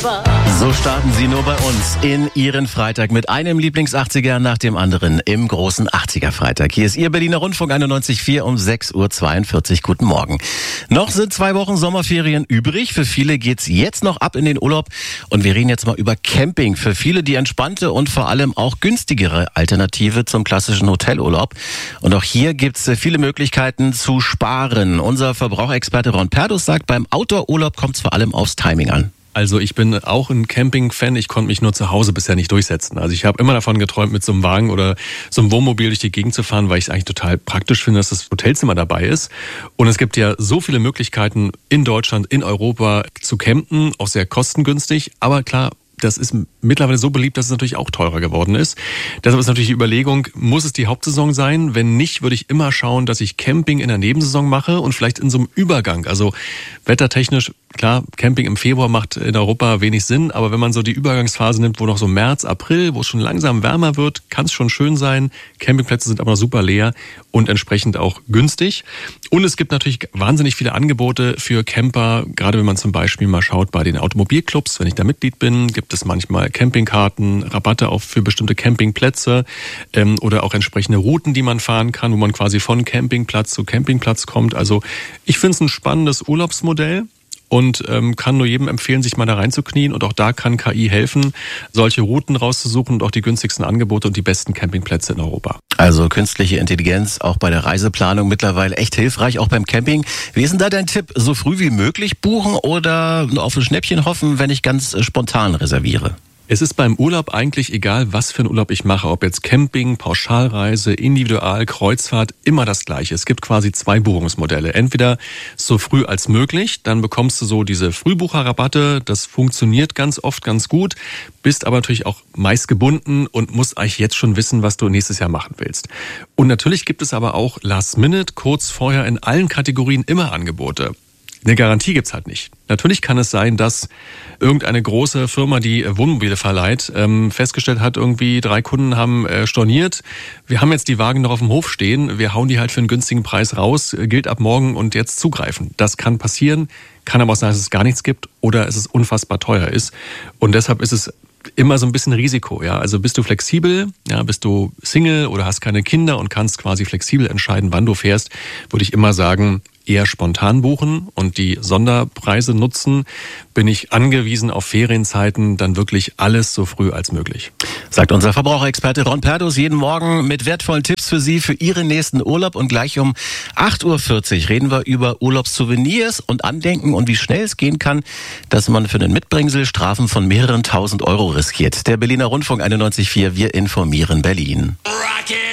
So starten Sie nur bei uns in Ihren Freitag mit einem Lieblings-80er nach dem anderen im großen 80er-Freitag. Hier ist Ihr Berliner Rundfunk 91.4 um 6.42 Uhr. Guten Morgen. Noch sind 2 Wochen Sommerferien übrig. Für viele geht's jetzt noch ab in den Urlaub. Und wir reden jetzt mal über Camping. Für viele die entspannte und vor allem auch günstigere Alternative zum klassischen Hotelurlaub. Und auch hier gibt's viele Möglichkeiten zu sparen. Unser Verbraucherexperte Ron Perdus sagt, beim Outdoor-Urlaub kommt's vor allem aufs Timing an. Also ich bin auch ein Camping-Fan, ich konnte mich nur zu Hause bisher nicht durchsetzen. Also ich habe immer davon geträumt, mit so einem Wagen oder so einem Wohnmobil durch die Gegend zu fahren, weil ich es eigentlich total praktisch finde, dass das Hotelzimmer dabei ist. Und es gibt ja so viele Möglichkeiten in Deutschland, in Europa zu campen, auch sehr kostengünstig. Aber klar, das ist mittlerweile so beliebt, dass es natürlich auch teurer geworden ist. Deshalb ist natürlich die Überlegung, muss es die Hauptsaison sein? Wenn nicht, würde ich immer schauen, dass ich Camping in der Nebensaison mache und vielleicht in so einem Übergang. Also wettertechnisch, klar, Camping im Februar macht in Europa wenig Sinn, aber wenn man so die Übergangsphase nimmt, wo noch so März, April, wo es schon langsam wärmer wird, kann es schon schön sein. Campingplätze sind aber noch super leer und entsprechend auch günstig. Und es gibt natürlich wahnsinnig viele Angebote für Camper, gerade wenn man zum Beispiel mal schaut bei den Automobilclubs, wenn ich da Mitglied bin, gibt es manchmal Campingkarten, Rabatte auch für bestimmte Campingplätze oder auch entsprechende Routen, die man fahren kann, wo man quasi von Campingplatz zu Campingplatz kommt. Also ich finde es ein spannendes Urlaubsmodell. Und kann nur jedem empfehlen, sich mal da reinzuknien. Und auch da kann KI helfen, solche Routen rauszusuchen und auch die günstigsten Angebote und die besten Campingplätze in Europa. Also künstliche Intelligenz auch bei der Reiseplanung mittlerweile echt hilfreich, auch beim Camping. Wie ist denn da dein Tipp? So früh wie möglich buchen oder auf ein Schnäppchen hoffen, wenn ich ganz spontan reserviere? Es ist beim Urlaub eigentlich egal, was für einen Urlaub ich mache. Ob jetzt Camping, Pauschalreise, Individual, Kreuzfahrt, immer das Gleiche. Es gibt quasi 2 Buchungsmodelle. Entweder so früh als möglich, dann bekommst du so diese Frühbucherrabatte. Das funktioniert ganz oft ganz gut, bist aber natürlich auch meist gebunden und musst eigentlich jetzt schon wissen, was du nächstes Jahr machen willst. Und natürlich gibt es aber auch Last Minute, kurz vorher in allen Kategorien immer Angebote. Eine Garantie gibt's halt nicht. Natürlich kann es sein, dass irgendeine große Firma, die Wohnmobile verleiht, festgestellt hat, irgendwie 3 Kunden haben storniert. Wir haben jetzt die Wagen noch auf dem Hof stehen. Wir hauen die halt für einen günstigen Preis raus. Gilt ab morgen und jetzt zugreifen. Das kann passieren. Kann aber auch sein, dass es gar nichts gibt oder es unfassbar teuer ist. Und deshalb ist es immer so ein bisschen Risiko, ja. Also bist du flexibel, ja, bist du Single oder hast keine Kinder und kannst quasi flexibel entscheiden, wann du fährst, würde ich immer sagen, eher spontan buchen und die Sonderpreise nutzen. Bin ich angewiesen auf Ferienzeiten, dann wirklich alles so früh als möglich. Sagt unser Verbraucherexperte Ron Perdus jeden Morgen mit wertvollen Tipps für Sie für Ihren nächsten Urlaub. Und gleich um 8.40 Uhr reden wir über Urlaubssouvenirs und Andenken und wie schnell es gehen kann, dass man für einen Mitbringsel Strafen von mehreren tausend Euro riskiert. Der Berliner Rundfunk 91.4, wir informieren Berlin.